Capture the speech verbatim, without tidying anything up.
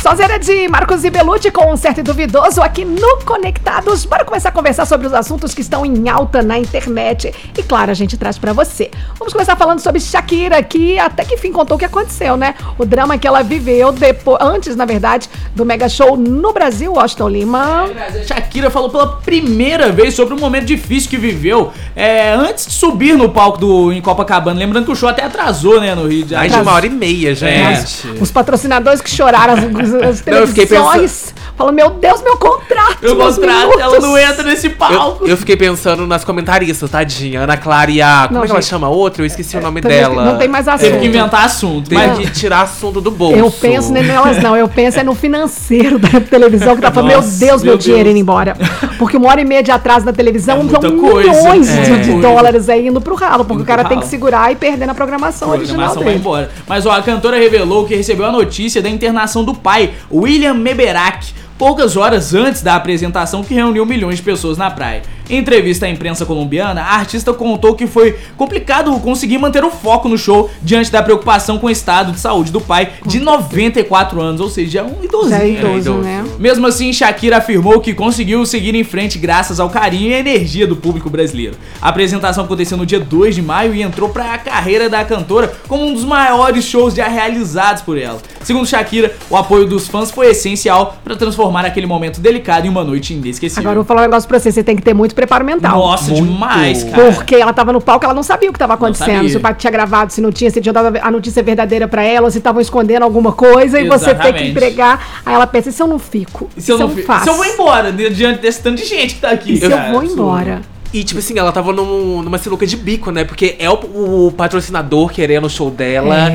Sonzeira de Marcos e Belucci com um certo e duvidoso aqui no Conectados. Bora começar a conversar sobre os assuntos que estão em alta na internet. E claro, a gente traz pra você. Vamos começar falando sobre Shakira, que até que enfim contou o que aconteceu, né? O drama que ela viveu depois, antes, na verdade, do mega show no Brasil, Washington Lima. É, Shakira falou pela primeira vez sobre um momento difícil que viveu é, antes de subir no palco do, em Copacabana. Lembrando que o show até atrasou, né, no Rio de Janeiro. Mais de uma hora e meia, gente. É. Os patrocinadores que choraram, as, as televisões, falando, meu Deus, meu contrato. Meu contrato, ela não entra nesse palco. Eu, eu fiquei pensando nas comentaristas, tadinha. Ana Clara e a... Como não, é que ela gente, chama a outra? Eu esqueci é, o nome dela. Não tem mais assunto. Teve que inventar assunto. Teve que tirar assunto do bolso. Eu penso nelas não, eu penso é no financeiro da televisão que tá falando, Nossa, meu Deus, meu, meu dinheiro indo embora. Porque uma hora e meia de atraso na televisão, é são milhões é, de, de dólares aí indo pro ralo, porque indo o cara tem que segurar e perder na programação, programação original vai dele. Embora. Mas ó, a cantora revelou que recebeu a notícia da internação do pai, William Mebarak, poucas horas antes da apresentação que reuniu milhões de pessoas na praia. Em entrevista à imprensa colombiana, a artista contou que foi complicado conseguir manter o foco no show diante da preocupação com o estado de saúde do pai de noventa e quatro anos, ou seja, um idosinho. Já é idoso, né? Mesmo assim, Shakira afirmou que conseguiu seguir em frente graças ao carinho e à energia do público brasileiro. A apresentação aconteceu no dia dois de maio e entrou para a carreira da cantora como um dos maiores shows já realizados por ela. Segundo Shakira, o apoio dos fãs foi essencial para transformar aquele momento delicado em uma noite inesquecível. Agora eu vou falar um negócio pra você, você tem que ter muito preparo mental. Nossa, muito. demais, cara. Porque ela tava no palco, ela não sabia o que tava acontecendo. Se o pai tinha gravado, se não tinha, se tinha dado a notícia verdadeira pra ela, ou se estavam escondendo alguma coisa. Exatamente. E você tem que entregar. Aí ela pensa, e se eu não fico? E se eu não eu fico? faço? Se eu vou embora, diante desse tanto de gente que tá aqui? E se eu vou embora? E, tipo assim, ela tava num, numa sinuca de bico, né? Porque é o, o patrocinador querendo o show dela. É.